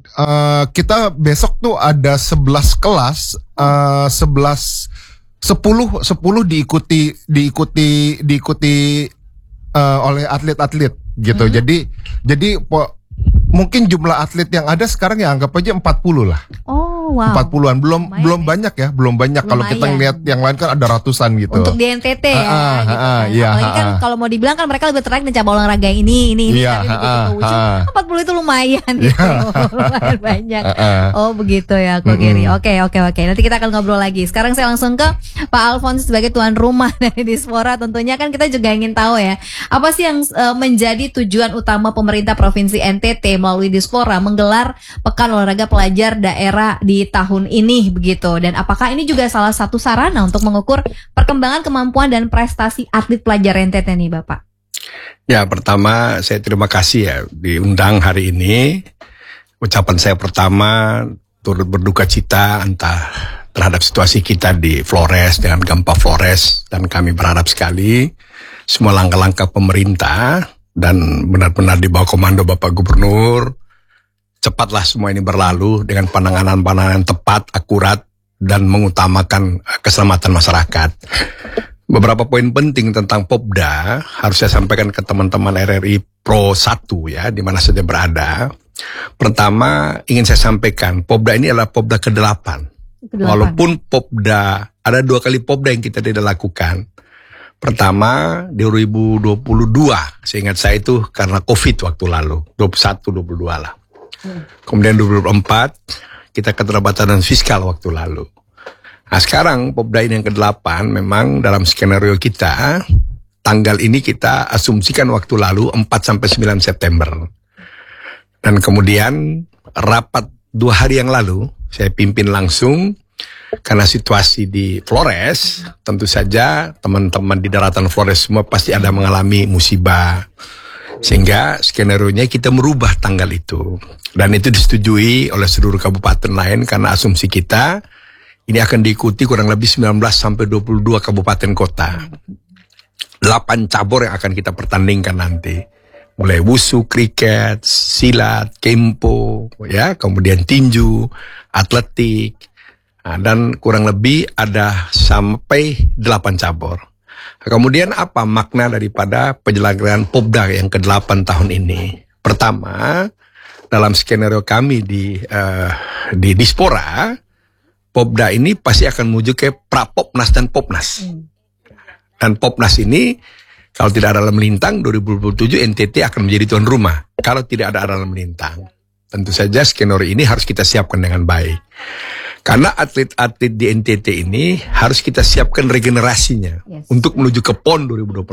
kita besok tuh ada 11 kelas, 10 diikuti oleh atlet-atlet gitu. Jadi mungkin jumlah atlet yang ada sekarang ya anggap aja 40 lah. Oh, wow. 40-an. Belum banyak ya, belum banyak. Kalau kita ngeliat yang lain kan ada ratusan gitu. Untuk di NTT ya. Gitu. Apalagi kan kalau mau dibilang kan mereka lebih tertarik dengan cabang olahraga ini. Tapi 40 itu lumayan gitu. Lumayan banyak. Oh, begitu ya, Ko Geri. Oke. Nanti kita akan ngobrol lagi. Sekarang saya langsung ke Pak Alphonse sebagai tuan rumah dari Dispora. Tentunya kan kita juga ingin tahu ya, apa sih yang menjadi tujuan utama pemerintah Provinsi NTT melalui Dispora menggelar Pekan Olahraga Pelajar Daerah di tahun ini begitu, dan apakah ini juga salah satu sarana untuk mengukur perkembangan kemampuan dan prestasi atlet pelajar NTT nih Bapak? Ya, pertama saya terima kasih ya diundang hari ini. Ucapan saya pertama turut berduka cita terhadap situasi kita di Flores dengan gempa Flores, dan kami berharap sekali semua langkah-langkah pemerintah dan benar-benar di bawah komando Bapak Gubernur, cepatlah semua ini berlalu dengan penanganan tepat, akurat, dan mengutamakan keselamatan masyarakat. Beberapa poin penting tentang Popda harus saya sampaikan ke teman-teman RRI Pro 1 ya, di mana saja berada. Pertama, ingin saya sampaikan, Popda ini adalah Popda ke-8. Walaupun Popda, ada 2 kali Popda yang kita tidak lakukan. Pertama, 2022, seingat saya itu karena COVID waktu lalu, 21-22 lah. Kemudian 2024, kita keterbatasan fiskal waktu lalu. Nah sekarang, Popda ini yang ke-8, memang dalam skenario kita, tanggal ini kita asumsikan waktu lalu 4-9 September. Dan kemudian, rapat 2 hari yang lalu, saya pimpin langsung. Karena situasi di Flores, tentu saja teman-teman di daratan Flores semua pasti ada mengalami musibah. Sehingga skenario-nya kita merubah tanggal itu. Dan itu disetujui oleh seluruh kabupaten lain karena asumsi kita ini akan diikuti kurang lebih 19-22 kabupaten kota. 8 cabur yang akan kita pertandingkan nanti. Mulai wusu, kriket, silat, kempo, ya, kemudian tinju, atletik. Nah, dan kurang lebih ada sampai 8 cabur. Kemudian apa makna daripada penyelenggaraan Popda yang ke-8 tahun ini? Pertama, dalam skenario kami di Dispora, Popda ini pasti akan menuju ke Prapopnas dan Popnas. Dan Popnas ini, kalau tidak ada aral melintang, 2027 NTT akan menjadi tuan rumah. Kalau tidak ada aral melintang, tentu saja skenario ini harus kita siapkan dengan baik. Karena atlet-atlet di NTT ini harus kita siapkan regenerasinya untuk menuju ke PON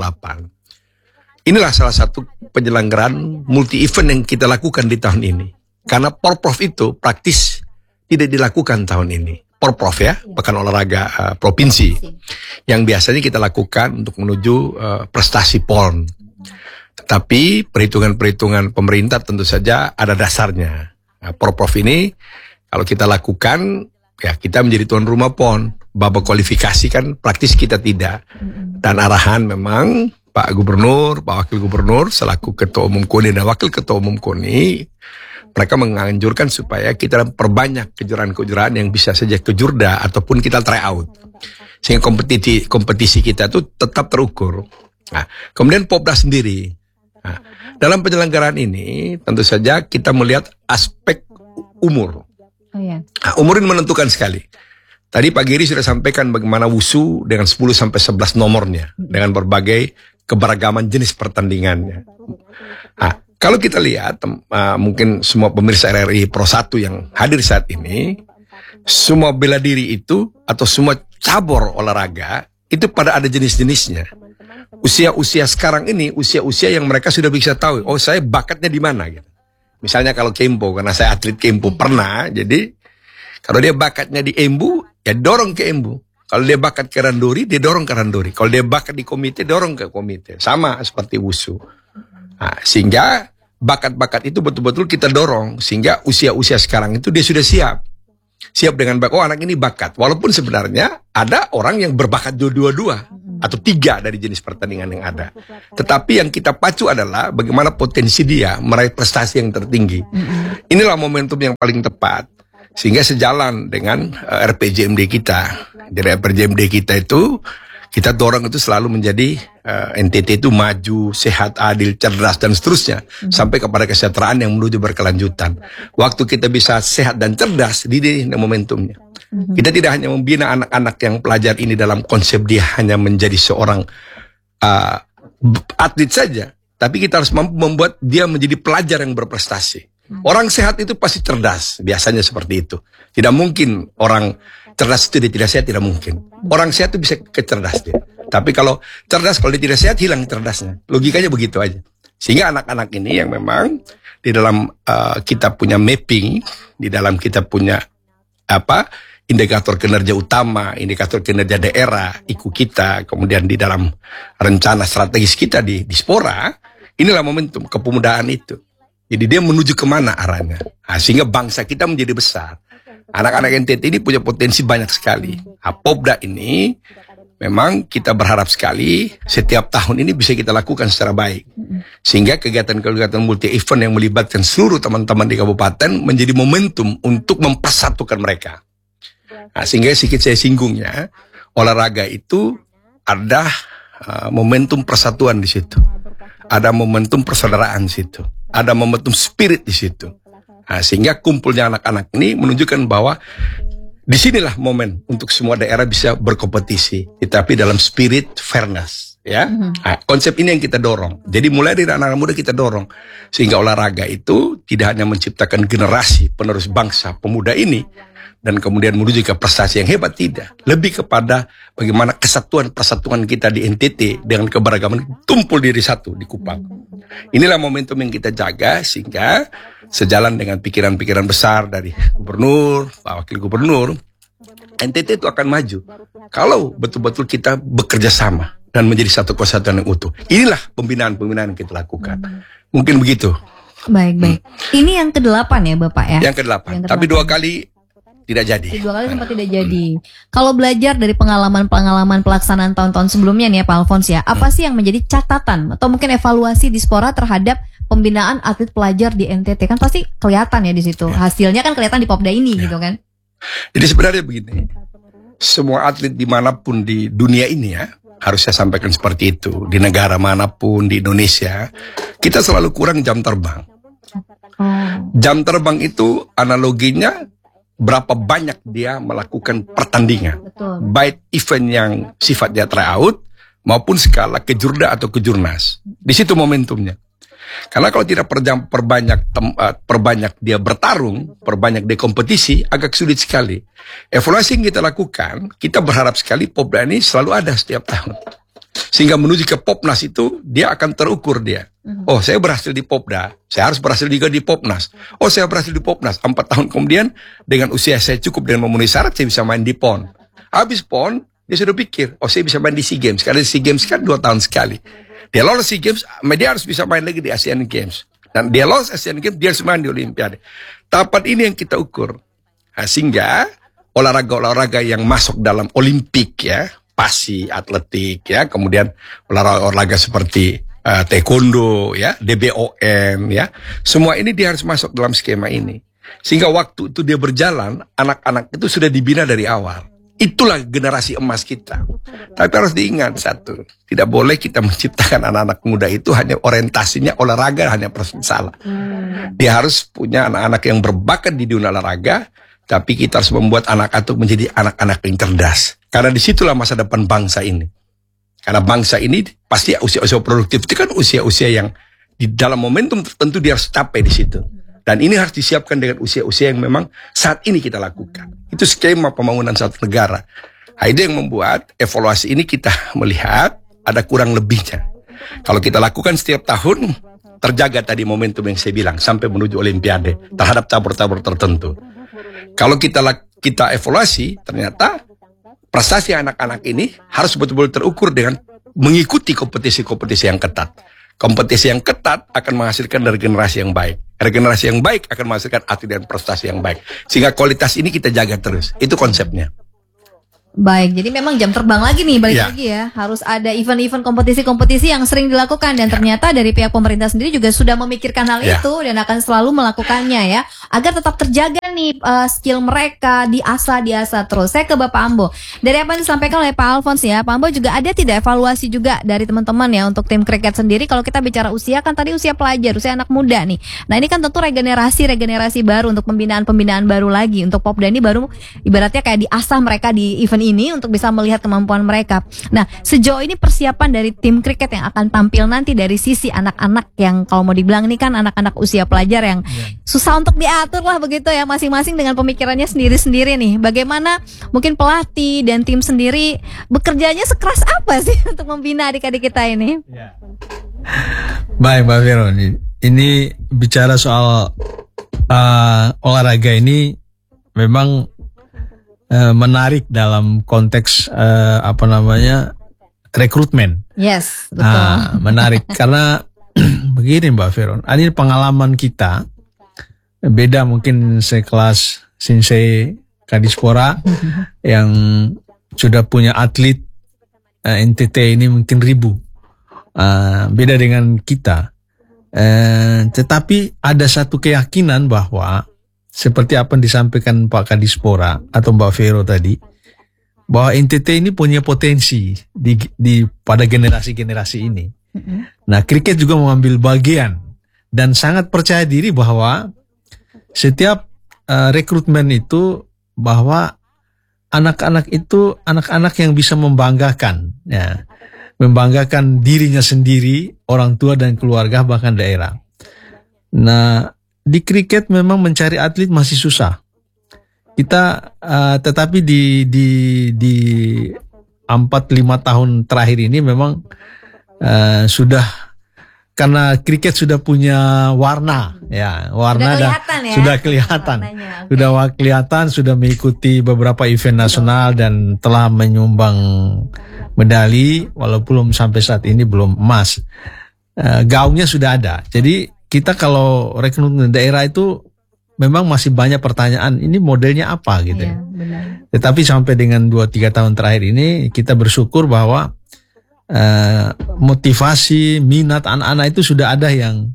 2028. Inilah salah satu penyelenggaraan multi-event yang kita lakukan di tahun ini. Karena Porprov itu praktis tidak dilakukan tahun ini. Porprov ya, Pekan Olahraga Provinsi. Yang biasanya kita lakukan untuk menuju prestasi PON. Tetapi perhitungan-perhitungan pemerintah tentu saja ada dasarnya. Nah, Porprov ini kalau kita lakukan, ya kita menjadi tuan rumah PON. Babak kualifikasi kan praktis kita tidak. Dan arahan memang Pak Gubernur, Pak Wakil Gubernur selaku Ketua Umum KONI dan Wakil Ketua Umum KONI, mereka menganjurkan supaya kita perbanyak kejuaraan-kejuaraan yang bisa saja ke Jurda ataupun kita try out. Sehingga kompetisi kita itu tetap terukur. Nah, kemudian Popda sendiri. Nah, dalam penyelenggaraan ini tentu saja kita melihat aspek umur. Nah, umur ini menentukan sekali. Tadi Pak Giri sudah sampaikan bagaimana wusu dengan 10-11 nomornya. Dengan berbagai keberagaman jenis pertandingannya. Nah, kalau kita lihat, mungkin semua pemirsa RRI Pro 1 yang hadir saat ini, semua bela diri itu, atau semua cabur olahraga, itu pada ada jenis-jenisnya. Usia-usia sekarang ini, usia-usia yang mereka sudah bisa tahu, oh saya bakatnya di mana gitu. Misalnya kalau kempo, karena saya atlet kempo pernah, jadi kalau dia bakatnya di embu, ya dorong ke embu. Kalau dia bakat ke randori, dia dorong ke randori. Kalau dia bakat di komite, dorong ke komite. Sama seperti wusu. Nah, sehingga bakat-bakat itu betul-betul kita dorong. Sehingga usia-usia sekarang itu dia sudah siap. Siap dengan bakat, oh anak ini bakat. Walaupun sebenarnya ada orang yang berbakat dua-dua. atau 3 dari jenis pertandingan yang ada. Tetapi yang kita pacu adalah bagaimana potensi dia meraih prestasi yang tertinggi. Inilah momentum yang paling tepat. Sehingga sejalan dengan RPJMD kita. Jadi RPJMD kita itu kita dorong itu selalu menjadi NTT itu maju, sehat, adil, cerdas dan seterusnya sampai kepada kesejahteraan yang menuju berkelanjutan. Waktu kita bisa sehat dan cerdas, ini momentumnya. Kita tidak hanya membina anak-anak yang pelajar ini dalam konsep dia hanya menjadi seorang atlet saja, tapi kita harus mampu membuat dia menjadi pelajar yang berprestasi. Orang sehat itu pasti cerdas, biasanya seperti itu. Tidak mungkin orang cerdas itu dia tidak sehat, tidak mungkin. Orang sehat itu bisa kecerdas dia. Tapi kalau cerdas, kalau dia tidak sehat, hilang cerdasnya. Logikanya begitu aja. Sehingga anak-anak ini yang memang di dalam kita punya mapping, di dalam kita punya indikator kinerja utama, indikator kinerja daerah, IKU kita, kemudian di dalam rencana strategis kita di Dispora, inilah momentum kepemudaan itu. Jadi dia menuju kemana arahnya. Nah, sehingga bangsa kita menjadi besar. Anak-anak NTT ini punya potensi banyak sekali. Nah, Popda ini memang kita berharap sekali setiap tahun ini bisa kita lakukan secara baik. Sehingga kegiatan-kegiatan multi event yang melibatkan seluruh teman-teman di kabupaten menjadi momentum untuk mempersatukan mereka. Nah, sehingga sedikit saya singgungnya, olahraga itu ada momentum persatuan di situ. Ada momentum persaudaraan di situ. Ada momentum spirit di situ. Nah, sehingga kumpulnya anak-anak ini menunjukkan bahwa disinilah momen untuk semua daerah bisa berkompetisi, tetapi dalam spirit fairness, ya. Nah, konsep ini yang kita dorong. Jadi mulai dari anak-anak muda kita dorong, sehingga olahraga itu tidak hanya menciptakan generasi penerus bangsa pemuda ini, dan kemudian menuju ke prestasi yang hebat, tidak. Lebih kepada bagaimana kesatuan persatuan kita di NTT dengan keberagaman tumpul diri satu di Kupang. Inilah momentum yang kita jaga sehingga sejalan dengan pikiran-pikiran besar dari gubernur, Pak Wakil Gubernur, NTT itu akan maju kalau betul-betul kita bekerja sama dan menjadi satu kesatuan yang utuh. Inilah pembinaan-pembinaan yang kita lakukan. Mungkin begitu. Baik. Ini yang ke-8 ya Bapak ya? Yang ke-8. Tapi 2 kali tidak jadi. 2 kali sempat tidak jadi. Kalau belajar dari pengalaman-pengalaman pelaksanaan tahun-tahun sebelumnya nih ya Pak Alphonse ya, apa sih yang menjadi catatan atau mungkin evaluasi Dispora terhadap pembinaan atlet pelajar di NTT? Kan pasti kelihatan ya di situ. Hasilnya kan kelihatan di Popda ini gitu kan. Jadi sebenarnya begini, semua atlet dimanapun di dunia ini ya, harus saya sampaikan seperti itu. Di negara manapun, di Indonesia, kita selalu kurang jam terbang. Jam terbang itu analoginya berapa banyak dia melakukan pertandingan. Betul. Baik event yang sifatnya tryout maupun skala kejurda atau kejurnas. Di situ momentumnya. Karena kalau tidak perbanyak dia bertarung, perbanyak dia kompetisi, agak sulit sekali. Evaluasi yang kita lakukan, kita berharap sekali Popda ini selalu ada setiap tahun. Sehingga menuju ke Popnas itu, dia akan terukur dia. Oh, saya berhasil di Popda, saya harus berhasil juga di Popnas. Oh, saya berhasil di Popnas, 4 tahun kemudian, dengan usia saya cukup dengan memenuhi syarat, saya bisa main di PON. Habis PON, dia sudah pikir, oh saya bisa main di SEA Games. Karena SEA Games kan 2 tahun sekali. Dia lolos SEA Games, dia harus bisa main lagi di Asian Games. Dan dia lolos Asian Games, dia harus main di Olimpiade. Tahapan ini yang kita ukur. Nah, sehingga olahraga-olahraga yang masuk dalam Olimpik ya, pasi, atletik ya, kemudian olahraga seperti taekwondo ya, DBOM ya, semua ini dia harus masuk dalam skema ini. Sehingga waktu itu dia berjalan, anak-anak itu sudah dibina dari awal. Itulah generasi emas kita. Tapi harus diingat satu, tidak boleh kita menciptakan anak-anak muda itu hanya orientasinya olahraga, hanya salah. Dia harus punya anak-anak yang berbakat di dunia olahraga, tapi kita harus membuat anak-anak itu menjadi anak-anak yang cerdas. Karena disitulah masa depan bangsa ini. Karena bangsa ini pasti usia-usia produktif itu kan usia-usia yang di dalam momentum tertentu dia harus capai di situ. Dan ini harus disiapkan dengan usia-usia yang memang saat ini kita lakukan. Itu skema pembangunan satu negara. Nah, itu yang membuat evaluasi ini kita melihat ada kurang lebihnya. Kalau kita lakukan setiap tahun, terjaga tadi momentum yang saya bilang sampai menuju Olimpiade terhadap tabur-tabur tertentu. Kalau kita evaluasi, ternyata prestasi anak-anak ini harus betul-betul terukur dengan mengikuti kompetisi-kompetisi yang ketat. Kompetisi yang ketat akan menghasilkan dari generasi yang baik. Regenerasi yang baik akan menghasilkan atlet dan prestasi yang baik. Sehingga kualitas ini kita jaga terus. Itu konsepnya. Baik, jadi memang jam terbang lagi nih, balik lagi ya. Harus ada event-event kompetisi-kompetisi yang sering dilakukan dan ternyata dari pihak pemerintah sendiri juga sudah memikirkan hal itu dan akan selalu melakukannya ya, agar tetap terjaga nih skill mereka diasah terus. Saya ke Bapak Ambo. Dari apa yang disampaikan oleh Pak Alphonse ya, Pak Ambo juga ada tidak evaluasi juga dari teman-teman ya untuk tim kriket sendiri? Kalau kita bicara usia kan tadi usia pelajar, usia anak muda nih. Nah, ini kan tentu regenerasi baru untuk pembinaan baru lagi untuk Popda ini baru ibaratnya kayak diasah mereka di event ini untuk bisa melihat kemampuan mereka. Nah, sejauh ini persiapan dari tim kriket yang akan tampil nanti dari sisi anak-anak yang kalau mau dibilang ini kan anak-anak usia pelajar yang susah untuk diatur lah begitu ya, masing-masing dengan pemikirannya sendiri-sendiri nih. Bagaimana mungkin pelatih dan tim sendiri bekerjanya sekeras apa sih untuk membina adik-adik kita ini? Baik, Mbak Vero, ini bicara soal olahraga ini memang menarik dalam konteks rekrutmen. Yes, betul. Menarik karena begini Mbak Veron, ini pengalaman kita beda mungkin sekelas Sinsei Kadispora yang sudah punya atlet NTT ini mungkin 1000. Beda dengan kita. Tetapi ada satu keyakinan bahwa seperti apa yang disampaikan Pak Kadispora atau Mbak Vero tadi, bahwa NTT ini punya potensi pada generasi-generasi ini. Nah, kriket juga mengambil bagian dan sangat percaya diri bahwa setiap rekrutmen itu bahwa anak-anak itu anak-anak yang bisa membanggakan, ya, membanggakan dirinya sendiri, orang tua dan keluarga bahkan daerah. Nah, di kriket memang mencari atlet masih susah. Kita tetapi di 4-5 tahun terakhir ini memang sudah, karena kriket sudah punya warna ya, warna sudah kelihatan, sudah kelihatan, sudah mengikuti beberapa event nasional dan telah menyumbang medali walaupun sampai saat ini belum emas. Gaungnya sudah ada. Jadi kita kalau rekrutmen daerah itu memang masih banyak pertanyaan, ini modelnya apa gitu ya. Tetapi sampai dengan 2-3 tahun terakhir ini kita bersyukur bahwa motivasi, minat anak-anak itu sudah ada yang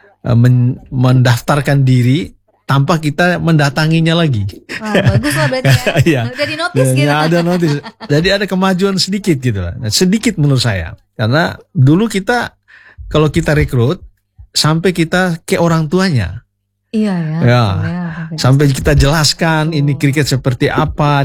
mendaftarkan diri tanpa kita mendatanginya lagi. Wah, bagus lah berarti ya. Jadi notis gitu. Ya, ada notis. Jadi ada kemajuan sedikit gitu lah. Sedikit menurut saya. Karena dulu kita kalau kita rekrut sampai kita ke orang tuanya. Iya ya. Ya. Sampai kita jelaskan ini kriket seperti apa.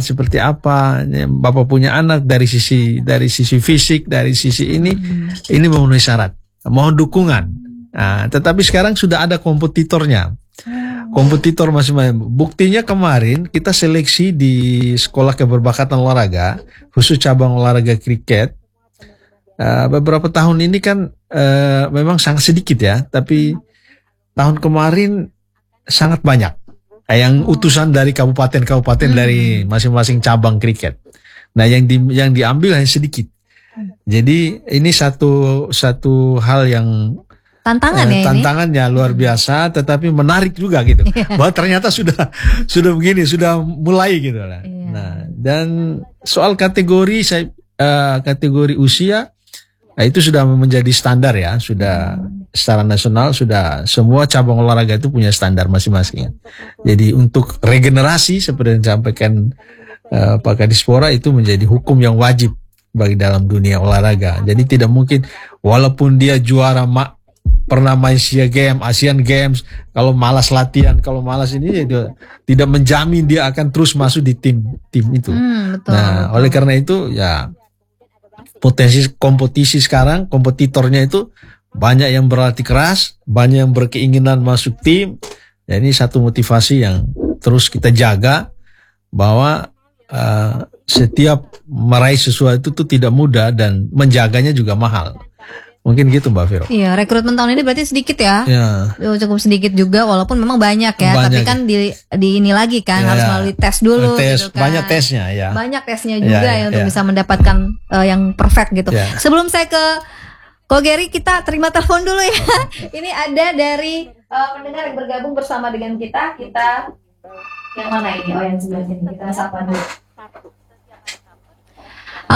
Bapak punya anak dari sisi fisik, dari sisi ini memenuhi syarat. Mohon dukungan. Nah, tetapi sekarang sudah ada kompetitornya. Kompetitor masing-masing. Buktinya kemarin kita seleksi di sekolah keberbakatan olahraga, khusus cabang olahraga kriket. Beberapa tahun ini kan memang sangat sedikit ya, tapi tahun kemarin sangat banyak yang utusan dari kabupaten-kabupaten dari masing-masing cabang kriket. Nah, yang diambil hanya sedikit. Jadi ini satu hal yang tantangannya luar biasa, tetapi menarik juga gitu. Bahwa ternyata sudah begini, sudah mulai gitu lah. Nah, dan soal kategori kategori usia, nah itu sudah menjadi standar ya, sudah secara nasional sudah semua cabang olahraga itu punya standar masing-masing. Jadi untuk regenerasi seperti yang disampaikan Pak Kadispora itu menjadi hukum yang wajib bagi dalam dunia olahraga. Jadi tidak mungkin walaupun dia juara pernah main Asian Games, kalau malas latihan, kalau malas ini ya tidak menjamin dia akan terus masuk di tim itu. Betul. Oleh karena itu ya potensi kompetisi sekarang, kompetitornya itu banyak yang berlatih keras, banyak yang berkeinginan masuk tim. Ya, ini satu motivasi yang terus kita jaga, bahwa setiap meraih sesuatu itu tidak mudah dan menjaganya juga mahal. Mungkin gitu Mbak Vero. Iya, rekrutmen tahun ini berarti sedikit ya. Cukup sedikit juga, walaupun memang banyak ya. Tapi kan di ini lagi kan harus melalui tes dulu. Gitu kan. Banyak tesnya ya. Banyak tesnya juga ya untuk bisa mendapatkan yang perfect gitu. Sebelum saya ke Ko Geri, kita terima telepon dulu ya. Ini ada dari pendengar yang bergabung bersama dengan kita. Kita yang mana ini? Oh, yang sebelah sini. Kita sapa dulu.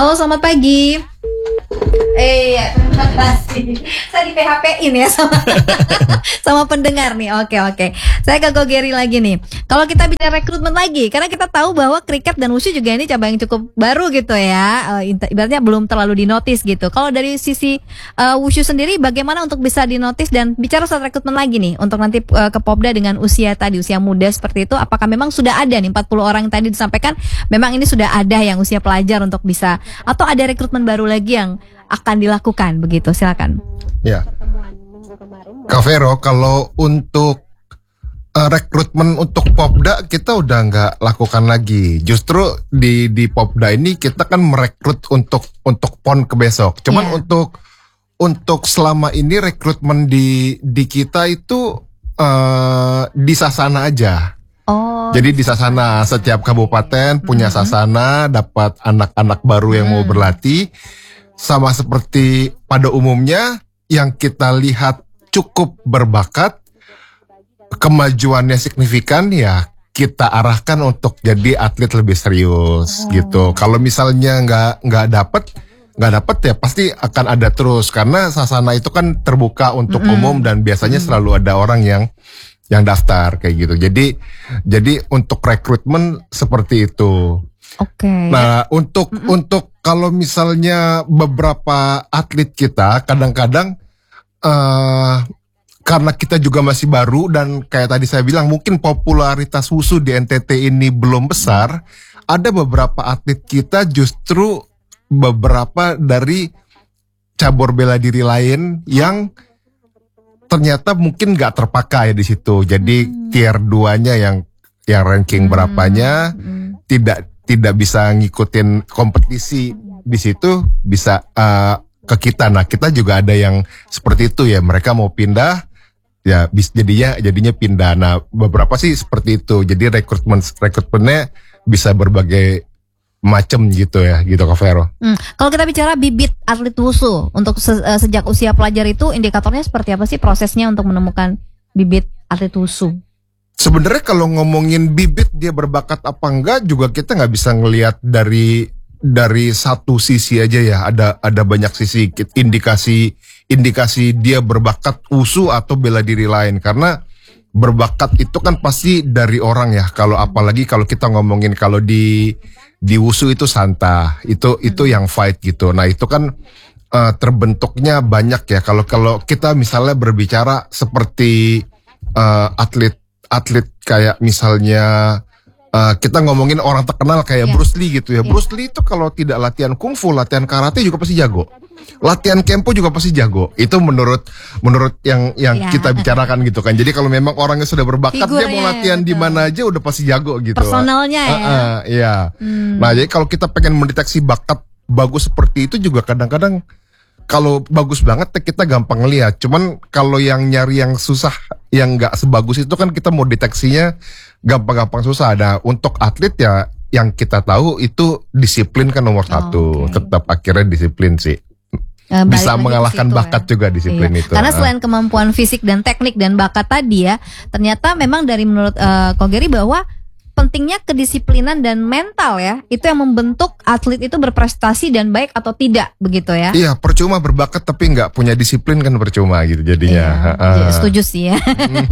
Halo, selamat pagi. Terima kasih. Saya di PHP-in ya sama pendengar nih. Oke. Saya ke Ko Geri lagi nih. Kalau kita bicara rekrutmen lagi, karena kita tahu bahwa kriket dan wushu juga ini cabang yang cukup baru gitu ya. Ibaratnya belum terlalu dinotis gitu. Kalau dari sisi wushu sendiri, bagaimana untuk bisa dinotis dan bicara soal rekrutmen lagi nih untuk nanti ke Popda dengan usia muda seperti itu, apakah memang sudah ada nih 40 orang yang tadi disampaikan, memang ini sudah ada yang usia pelajar untuk bisa, atau ada rekrutmen baru lagi yang akan dilakukan begitu? Silakan. Ya, Kak Vero, kalau untuk rekrutmen untuk Popda kita udah nggak lakukan lagi. Justru di Popda ini kita kan merekrut untuk PON ke besok. Cuman untuk selama ini rekrutmen di kita itu di Sasana aja. Jadi di Sasana setiap kabupaten punya Sasana, dapat anak-anak baru yang mau berlatih. Sama seperti pada umumnya yang kita lihat cukup berbakat, kemajuannya signifikan, ya kita arahkan untuk jadi atlet lebih serius gitu. Kalau misalnya nggak dapet ya pasti akan ada terus, karena Sasana itu kan terbuka untuk umum dan biasanya selalu ada orang yang daftar kayak gitu. Jadi untuk rekrutmen seperti itu. Oke. Nah, untuk kalau misalnya beberapa atlet kita kadang-kadang karena kita juga masih baru dan kayak tadi saya bilang mungkin popularitas wushu di NTT ini belum besar, ada beberapa atlet kita justru beberapa dari cabur bela diri lain yang ternyata mungkin nggak terpakai di situ. Jadi tier 2-nya yang ranking berapanya tidak bisa ngikutin kompetisi di situ, bisa ke kita. Nah, kita juga ada yang seperti itu ya, mereka mau pindah ya jadinya pindah. Nah, beberapa sih seperti itu. Jadi rekrutmennya bisa berbagai macam gitu ya, gitu Kak Vero. Kalau kita bicara bibit atlet wushu untuk sejak usia pelajar itu, indikatornya seperti apa sih prosesnya untuk menemukan bibit atlet wushu? Sebenarnya kalau ngomongin bibit dia berbakat apa enggak juga kita nggak bisa ngelihat dari satu sisi aja ya. Ada banyak sisi indikasi dia berbakat wushu atau bela diri lain, karena berbakat itu kan pasti dari orang ya. Kalau apalagi kalau kita ngomongin kalau di wushu itu santa, itu yang fight gitu. Nah, itu kan terbentuknya banyak ya. Kalau kita misalnya berbicara seperti atlet kayak misalnya kita ngomongin orang terkenal kayak Bruce Lee gitu ya. Bruce Lee itu kalau tidak latihan kungfu, latihan karate juga pasti jago. Latihan kempo juga pasti jago. Itu menurut yang kita bicarakan gitu kan. Jadi kalau memang orangnya sudah berbakat, dia mau latihan di mana aja udah pasti jago gitu. Personalnya ya. Nah, jadi kalau kita pengen mendeteksi bakat bagus seperti itu juga kadang-kadang kalau bagus banget kita gampang ngelihat. Cuman kalau yang nyari yang susah, yang nggak sebagus itu kan kita mau deteksinya gampang-gampang susah. Nah, untuk atlet ya yang kita tahu itu disiplin kan nomor satu. Tetap akhirnya disiplin sih. Bisa mengalahkan bakat juga disiplin itu. Karena selain kemampuan fisik dan teknik dan bakat tadi ya, ternyata memang dari menurut Ko Geri bahwa pentingnya kedisiplinan dan mental ya, itu yang membentuk atlet itu berprestasi dan baik atau tidak, begitu ya. Iya, percuma berbakat tapi nggak punya disiplin kan percuma gitu jadinya. Setuju sih ya.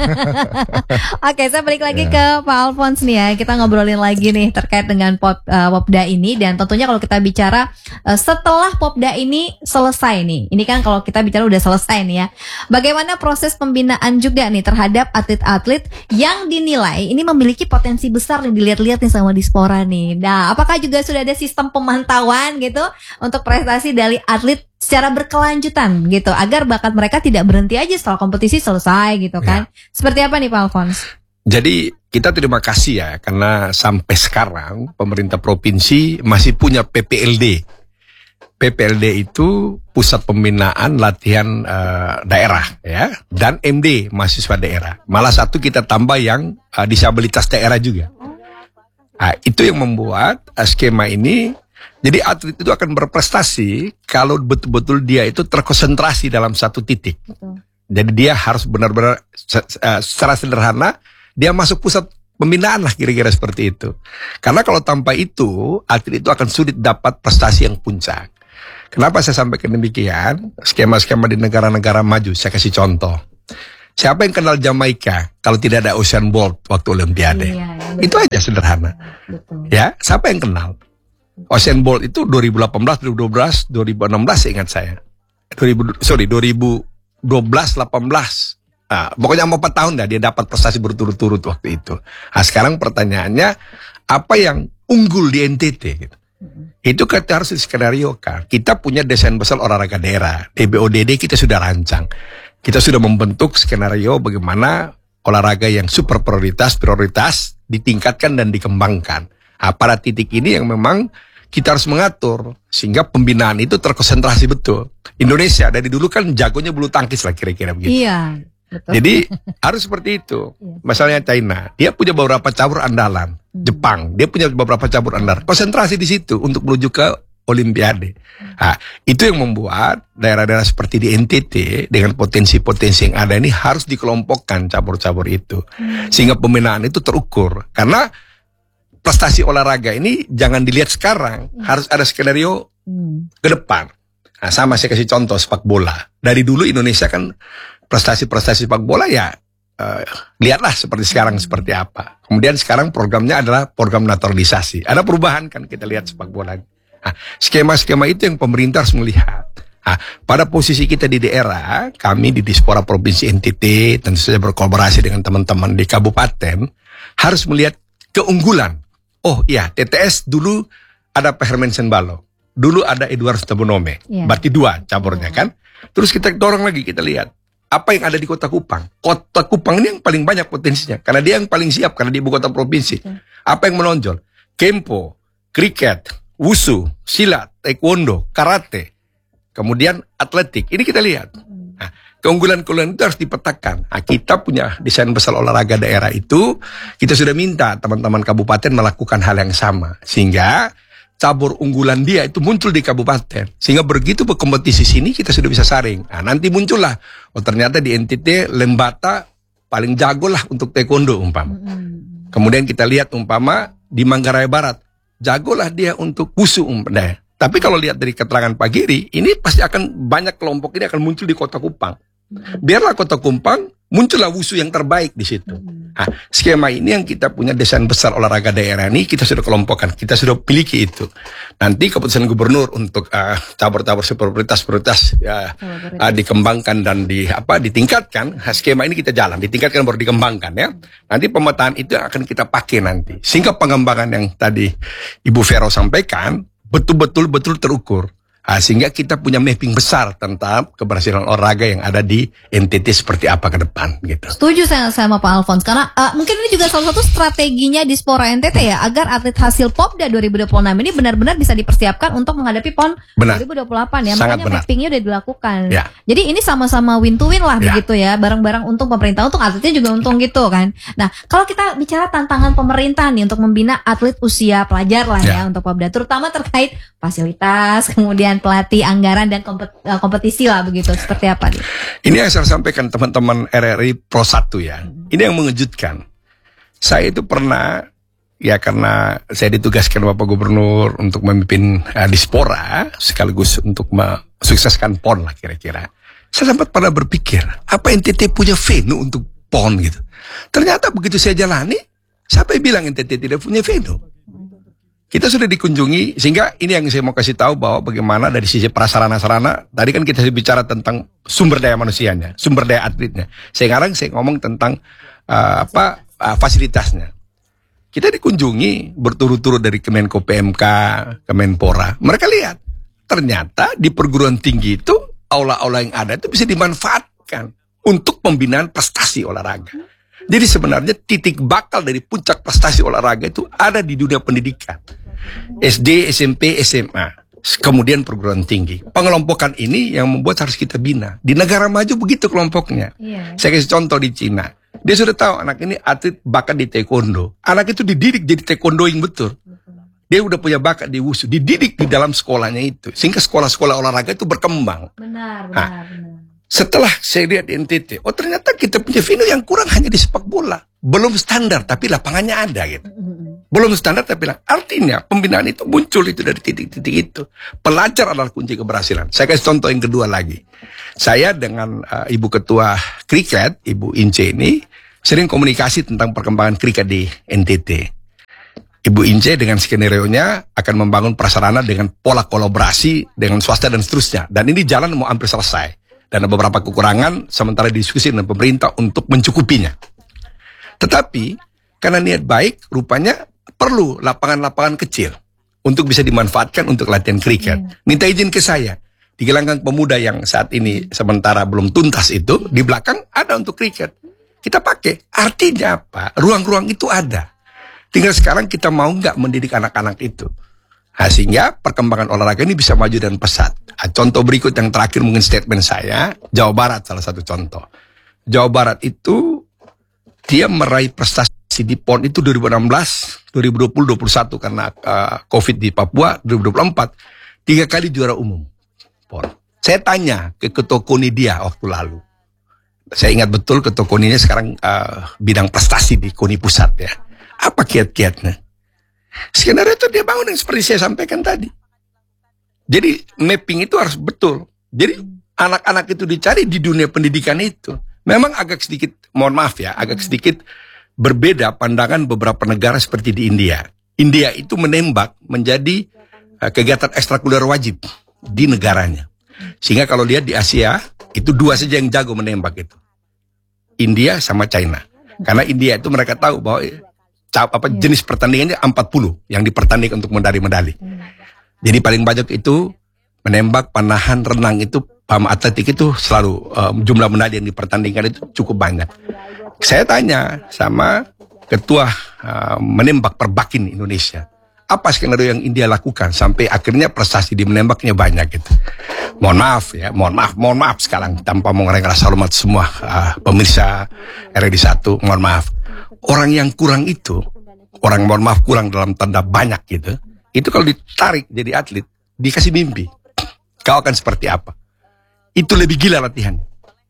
Oke, saya balik lagi ke Pak Alphonse nih ya. Kita ngobrolin lagi nih terkait dengan Popda ini, dan tentunya kalau kita bicara setelah Popda ini selesai nih. Ini kan kalau kita bicara udah selesai nih ya. Bagaimana proses pembinaan juga nih terhadap atlet-atlet yang dinilai ini memiliki potensi besar nih, dilihat-lihat nih sama Dispora nih. Nah, apakah juga sudah ada sistem pemantauan gitu untuk prestasi dari atlet secara berkelanjutan gitu, agar bakat mereka tidak berhenti aja setelah kompetisi selesai gitu kan? Seperti apa nih Pak Alphonse? Jadi kita terima kasih ya, karena sampai sekarang pemerintah provinsi masih punya PPLD. PPLD itu pusat pembinaan latihan daerah ya, dan MD mahasiswa daerah. Malah satu kita tambah yang disabilitas daerah juga. Nah, itu yang membuat skema ini, jadi atlet itu akan berprestasi kalau betul-betul dia itu terkonsentrasi dalam satu titik. Jadi dia harus benar-benar secara sederhana dia masuk pusat pembinaan lah kira-kira seperti itu. Karena kalau tanpa itu, atlet itu akan sulit dapat prestasi yang puncak. Kenapa saya sampaikan demikian? Skema-skema di negara-negara maju, saya kasih contoh. Siapa yang kenal Jamaika kalau tidak ada Usain Bolt waktu Olimpiade? Itu aja sederhana. Ya, siapa yang kenal? Usain Bolt itu 2018, 2012, 2016 ingat saya. 2012, 18. Nah, pokoknya 4 tahun dah dia dapat prestasi berturut-turut waktu itu. Nah, sekarang pertanyaannya, apa yang unggul di NTT gitu? Itu kita harus diskenariokan. Kita punya desain besar olahraga daerah, DBODD kita sudah rancang. Kita sudah membentuk skenario bagaimana olahraga yang super prioritas ditingkatkan dan dikembangkan. Nah, pada titik ini yang memang kita harus mengatur sehingga pembinaan itu terkonsentrasi betul. Indonesia dari dulu kan jagonya bulu tangkis lah kira-kira begitu. Iya, betul. Jadi harus seperti itu. Misalnya China, dia punya beberapa cabur andalan. Jepang, dia punya beberapa cabur andalan. Konsentrasi di situ untuk menuju ke Olimpiade. Nah, itu yang membuat daerah-daerah seperti di NTT dengan potensi-potensi yang ada ini harus dikelompokkan cabur-cabur itu. Sehingga pembinaan itu terukur. Karena prestasi olahraga ini jangan dilihat sekarang, harus ada skenario ke depan. Nah, sama saya kasih contoh sepak bola. Dari dulu Indonesia kan prestasi-prestasi sepak bola ya lihatlah seperti sekarang seperti apa. Kemudian sekarang programnya adalah program naturalisasi. Ada perubahan kan kita lihat sepak bola. Nah, skema-skema itu yang pemerintah harus melihat. Nah, pada posisi kita di daerah, kami di Dispora Provinsi NTT tentu saja berkolaborasi dengan teman-teman di kabupaten harus melihat keunggulan. Oh iya, TTS dulu ada Pak Herman Senbalo, dulu ada Edward Stabonome, berarti 2 caburnya kan. Terus kita dorong lagi, kita lihat apa yang ada di Kota Kupang. Kota Kupang ini yang paling banyak potensinya, karena dia yang paling siap, karena di ibu kota provinsi. Apa yang menonjol? Kempo, kriket, wusu, silat, taekwondo, karate, kemudian atletik. Ini kita lihat. Nah, keunggulan-keunggulan itu harus dipetakan. Nah, kita punya desain besar olahraga daerah itu, kita sudah minta teman-teman kabupaten melakukan hal yang sama. Sehingga cabur unggulan dia itu muncul di kabupaten. Sehingga begitu berkompetisi sini, kita sudah bisa saring. Nah, nanti muncullah, oh ternyata di NTT Lembata paling jago lah untuk taekwondo umpama. Kemudian kita lihat umpama di Manggarai Barat, jagolah dia untuk wusu umpama. Tapi kalau lihat dari keterangan Pak Giri, ini pasti akan banyak kelompok ini akan muncul di Kota Kupang. Biarlah Kota Kupang, muncullah wusu yang terbaik di situ. Nah, skema ini yang kita punya desain besar olahraga daerah ini kita sudah kelompokkan, kita sudah miliki itu. Nanti keputusan gubernur untuk cabur-cabur prioritas dikembangkan dan ditingkatkan. Skema ini kita jalan, ditingkatkan baru dikembangkan ya. Nanti pemetaan itu akan kita pakai nanti. Sehingga pengembangan yang tadi Ibu Vero sampaikan betul-betul terukur. Sehingga kita punya mapping besar tentang keberhasilan olahraga yang ada di NTT seperti apa ke depan gitu. Setuju saya sama Pak Alfons, karena mungkin ini juga salah satu strateginya Dispora NTT ya, agar atlet hasil Popda 2026 ini benar-benar bisa dipersiapkan untuk menghadapi PON 2028 ya. Sangat makanya benar. mappingnya udah dilakukan. Ya. Jadi ini sama-sama win to win lah begitu ya, bareng-bareng untung pemerintah, untung atletnya juga untung gitu kan. Nah, kalau kita bicara tantangan pemerintah nih untuk membina atlet usia pelajar lah ya untuk Popda, terutama terkait fasilitas, kemudian pelatih, anggaran dan kompetisi lah begitu. Seperti apa nih? Ini yang saya sampaikan teman-teman RRI Pro 1 ya. Ini yang mengejutkan. Saya itu pernah ya karena saya ditugaskan Bapak Gubernur untuk memimpin Dispora sekaligus untuk mensukseskan PON lah kira-kira. Saya sempat pernah berpikir, apa NTT punya venue untuk PON gitu. Ternyata begitu saya jalani, siapa yang bilang NTT tidak punya venue? Kita sudah dikunjungi, sehingga ini yang saya mau kasih tahu bahwa bagaimana dari sisi prasarana-sarana, tadi kan kita bicara tentang sumber daya manusianya, sumber daya atletnya. Sekarang saya ngomong tentang fasilitasnya. Kita dikunjungi berturut-turut dari Kemenko PMK, Kemenpora. Mereka lihat, ternyata di perguruan tinggi itu, aula-aula yang ada itu bisa dimanfaatkan untuk pembinaan prestasi olahraga. Jadi sebenarnya titik bakal dari puncak prestasi olahraga itu ada di dunia pendidikan. SD, SMP, SMA, kemudian perguruan tinggi. Pengelompokan ini yang membuat harus kita bina. Di negara maju begitu kelompoknya. Saya kasih contoh di Cina. Dia sudah tahu anak ini atlet bakat di taekwondo. Anak itu dididik jadi taekwondoing betul. Dia udah punya bakat di wusu, dididik di dalam sekolahnya itu. Sehingga sekolah-sekolah olahraga itu berkembang. Benar. Setelah saya lihat di NTT, oh ternyata kita punya venue yang kurang hanya di sepak bola. belum standar tapi lapangannya ada gitu. Belum standar tapi artinya pembinaan itu muncul itu dari titik-titik itu. Pelajar adalah kunci keberhasilan. Saya kasih contoh yang kedua lagi. Saya dengan Ibu Ketua Kriket, Ibu Ince ini sering komunikasi tentang perkembangan kriket di NTT. Ibu Ince dengan skenario-nya akan membangun prasarana dengan pola kolaborasi dengan swasta dan seterusnya. Dan ini jalan mau hampir selesai. Dan ada beberapa kekurangan sementara diskusi dengan pemerintah untuk mencukupinya. Tetapi karena niat baik rupanya perlu lapangan-lapangan kecil untuk bisa dimanfaatkan untuk latihan kriket. Minta izin ke saya. Di gelanggang pemuda yang saat ini sementara belum tuntas itu, di belakang ada untuk kriket. Kita pakai. Artinya apa? Ruang-ruang itu ada. Tinggal sekarang kita mau nggak mendidik anak-anak itu. Sehingga perkembangan olahraga ini bisa maju dan pesat. Contoh berikut yang terakhir mungkin statement saya, Jawa Barat salah satu contoh. Jawa Barat itu dia meraih prestasi di PON itu 2016, 2020, 2021 karena COVID di Papua, 2024 3 kali juara umum PON. Saya tanya ke Ketua KONI dia waktu lalu. Saya ingat betul Ketua KONI-nya sekarang bidang prestasi di KONI pusat ya. Apa kiat-kiatnya? Skenario itu dia bangun yang seperti saya sampaikan tadi. Jadi mapping itu harus betul. Jadi anak-anak itu dicari di dunia pendidikan itu. Memang agak sedikit, mohon maaf ya, agak sedikit berbeda pandangan beberapa negara seperti di India. India itu menembak menjadi kegiatan ekstrakurikuler wajib di negaranya. Sehingga kalau lihat di Asia, itu 2 saja yang jago menembak itu. India sama China. Karena India itu mereka tahu bahwa jenis pertandingannya 40 yang dipertandingkan untuk medali-medali. Jadi paling banyak itu menembak, panahan, renang itu, atletik itu selalu jumlah medali yang dipertandingkan itu cukup banyak. Saya tanya sama ketua menembak perbakin Indonesia, apa skenario yang India lakukan sampai akhirnya prestasi di menembaknya banyak gitu. Mohon maaf sekarang tanpa mengurangi rasa hormat semua pemirsa RRI 1, mohon maaf. Orang yang kurang itu, kurang dalam tanda banyak gitu, itu kalau ditarik jadi atlet, dikasih mimpi, kau akan seperti apa? Itu lebih gila latihan.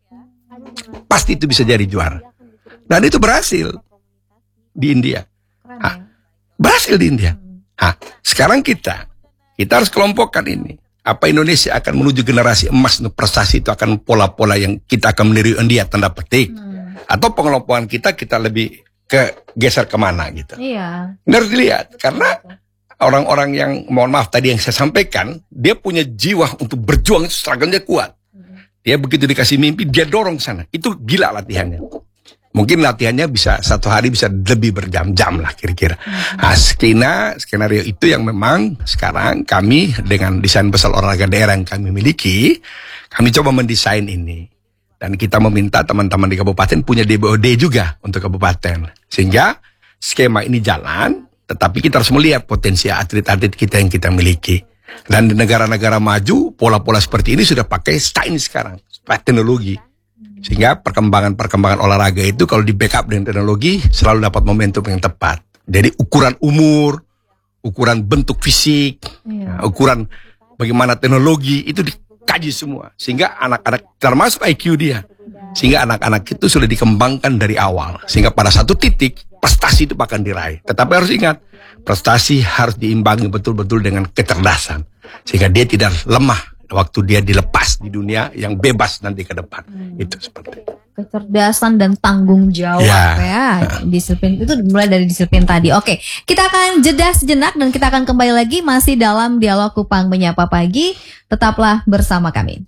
Pasti itu bisa jadi juara. Dan itu berhasil di India. Berhasil di India. Sekarang kita harus kelompokkan ini. Apa Indonesia akan menuju generasi emas untuk prestasi itu akan pola-pola yang kita akan meniru India tanda petik. Atau pengelompokan kita lebih geser kemana gitu. Iya. Ini harus dilihat karena orang-orang yang mohon maaf tadi yang saya sampaikan, dia punya jiwa untuk berjuang itu struggle-nya kuat. Dia begitu dikasih mimpi, dia dorong sana. Itu gila latihannya. Mungkin latihannya bisa 1 hari bisa lebih berjam-jam lah kira-kira. Skenario itu yang memang sekarang kami dengan desain besar olahraga daerah yang kami miliki, kami coba mendesain ini. Dan kita meminta teman-teman di kabupaten punya DBOD juga untuk kabupaten. Sehingga skema ini jalan, tetapi kita harus melihat potensi atlet-atlet kita yang kita miliki. Dan di negara-negara maju, pola-pola seperti ini sudah pakai sains sekarang, teknologi. Sehingga perkembangan olahraga itu kalau di backup dengan teknologi selalu dapat momentum yang tepat. Jadi ukuran umur, ukuran bentuk fisik, ukuran bagaimana teknologi itu dikaji semua. Sehingga anak-anak termasuk IQ dia. Sehingga anak-anak itu sudah dikembangkan dari awal. Sehingga pada satu titik prestasi itu akan diraih. Tetapi harus ingat, prestasi harus diimbangi betul-betul dengan kecerdasan. Sehingga dia tidak lemah waktu dia dilepas di dunia yang bebas nanti ke depan. Itu seperti itu. Kecerdasan dan tanggung jawab ya. Disiplin itu mulai dari disiplin tadi. Oke, kita akan jeda sejenak dan kita akan kembali lagi masih dalam dialog Kupang Menyapa Pagi. Tetaplah bersama kami.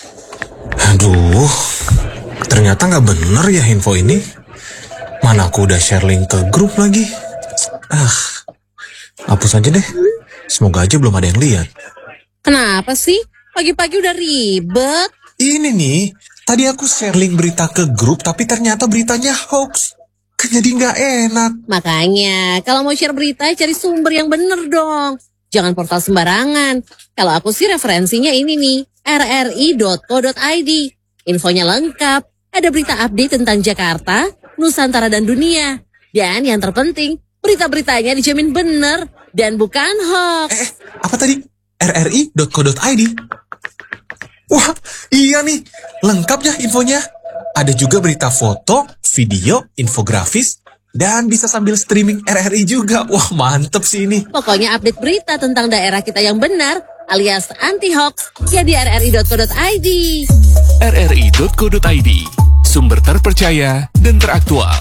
Aduh, ternyata nggak bener ya info ini. Mana aku udah share link ke grup lagi. Hapus aja deh. Semoga aja belum ada yang lihat. Kenapa sih? Pagi-pagi udah ribet. Ini nih, tadi aku share link berita ke grup tapi ternyata beritanya hoax. Kan jadi nggak enak. Makanya, kalau mau share berita cari sumber yang bener dong. Jangan portal sembarangan. Kalau aku sih referensinya ini nih, rri.co.id. Infonya lengkap. Ada berita update tentang Jakarta, Nusantara dan dunia. Dan yang terpenting, berita-beritanya dijamin bener dan bukan hoax. Apa tadi? rri.co.id. Wah, iya nih. Lengkap ya infonya. Ada juga berita foto, video, infografis, Dan bisa sambil streaming RRI juga. Wah, mantep sih ini. Pokoknya update berita tentang daerah kita yang benar alias anti-hoax ya di rri.co.id. rri.co.id, sumber terpercaya dan teraktual.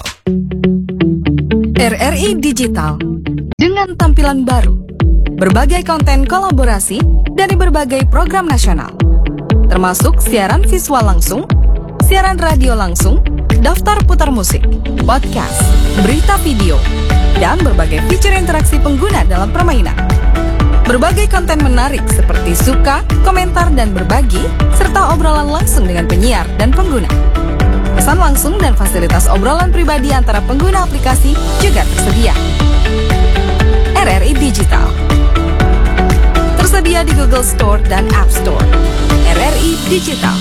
RRI Digital, dengan tampilan baru, berbagai konten kolaborasi dari berbagai program nasional, termasuk siaran visual langsung, siaran radio langsung, daftar putar musik, podcast, berita video, dan berbagai fitur interaksi pengguna dalam permainan. Berbagai konten menarik seperti suka, komentar, dan berbagi, serta obrolan langsung dengan penyiar dan pengguna. Pesan langsung dan fasilitas obrolan pribadi antara pengguna aplikasi juga tersedia. RRI Digital tersedia di Google Store dan App Store. RRI Digital.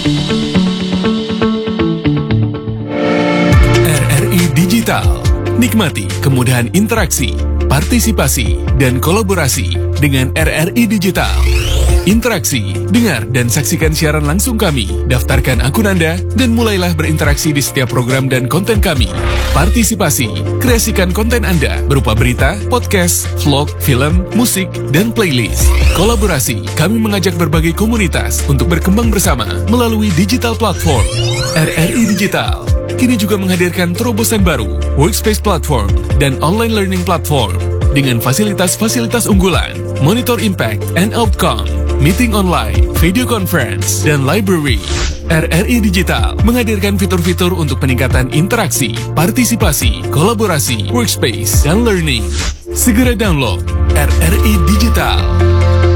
RRI Digital. Nikmati kemudahan interaksi, partisipasi, dan kolaborasi dengan RRI Digital. Interaksi, dengar, dan saksikan siaran langsung kami. Daftarkan akun Anda dan mulailah berinteraksi di setiap program dan konten kami. Partisipasi, kreasikan konten Anda berupa berita, podcast, vlog, film, musik, dan playlist. Kolaborasi, kami mengajak berbagai komunitas untuk berkembang bersama melalui digital platform. RRI Digital kini juga menghadirkan terobosan baru, workspace platform, dan online learning platform dengan fasilitas-fasilitas unggulan, monitor impact and outcome, meeting online, video conference, dan library. RRI Digital menghadirkan fitur-fitur untuk peningkatan interaksi, partisipasi, kolaborasi, workspace, dan learning. Segera download RRI Digital.